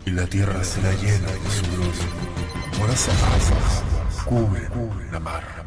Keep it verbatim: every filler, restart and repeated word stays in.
y la tierra será llena de su gloria. Por esas asas cubren la mar.